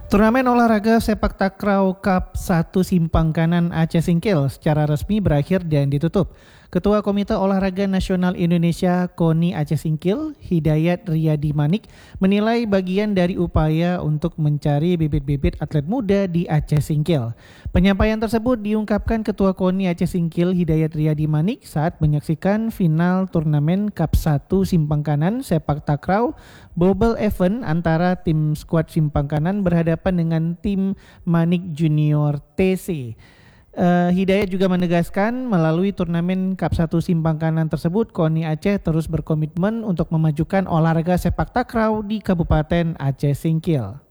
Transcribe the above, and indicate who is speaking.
Speaker 1: Turnamen olahraga sepak takraw Cup 1 Simpang Kanan Aceh Singkil secara resmi berakhir dan ditutup. Ketua Komite Olahraga Nasional Indonesia KONI Aceh Singkil, Hidayat Riyadi Manik, menilai bagian dari upaya untuk mencari bibit-bibit atlet muda di Aceh Singkil. Penyampaian tersebut diungkapkan Ketua KONI Aceh Singkil, Hidayat Riyadi Manik saat menyaksikan final turnamen Cup 1 Simpang Kanan sepak takraw Bobble Event antara tim skuad Simpang Kanan berhadapan dengan tim Manik Junior TC. Hidayat juga menegaskan melalui turnamen Cup 1 Simpang Kanan tersebut, KONI Aceh terus berkomitmen untuk memajukan olahraga sepak takraw di Kabupaten Aceh Singkil.